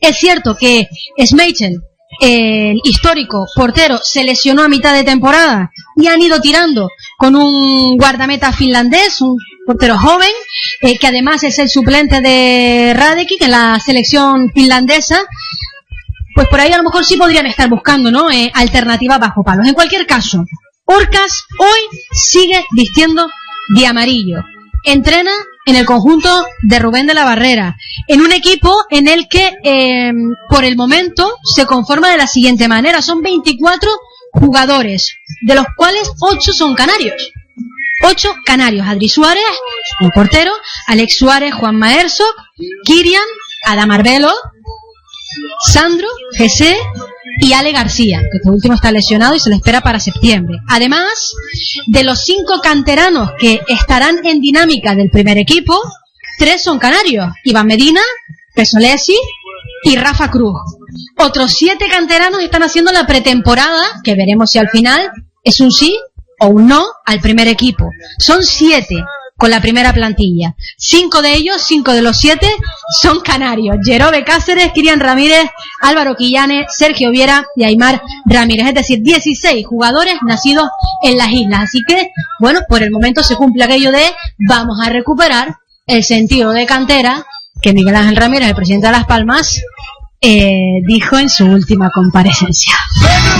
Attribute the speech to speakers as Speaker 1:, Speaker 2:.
Speaker 1: Es cierto que Schmeichel, el histórico portero, se lesionó a mitad de temporada y han ido tirando con un guardameta finlandés, un portero joven, que además es el suplente de Radecki en la selección finlandesa. Pues por ahí a lo mejor sí podrían estar buscando, ¿no?, alternativas bajo palos. En cualquier caso, Orcas hoy sigue vistiendo de amarillo. Entrena en el conjunto de Rubén de la Barrera, en un equipo en el que por el momento se conforma de la siguiente manera. Son 24 jugadores, de los cuales 8 son canarios. 8 canarios: Adri Suárez, un portero, Alex Suárez, Juan Herzog, Kirian, Adam Arbelo, Sandro, Jesse y Ale García, que este último está lesionado y se le espera para septiembre. Además de los 5 canteranos que estarán en dinámica del primer equipo, 3 son canarios: Iván Medina, Pesolesi y Rafa Cruz. Otros 7 canteranos están haciendo la pretemporada, que veremos si al final es un sí o un no al primer equipo. Son 7 con la primera plantilla. 5 de ellos, 5 de los 7, son canarios: Jerobe Cáceres, Kirian Ramírez, Álvaro Quillane, Sergio Viera y Aymar Ramírez. Es decir, 16 jugadores nacidos en las islas. Así que, bueno, por el momento se cumple aquello de vamos a recuperar el sentido de cantera que Miguel Ángel Ramírez, el presidente de Las Palmas, dijo en su última comparecencia.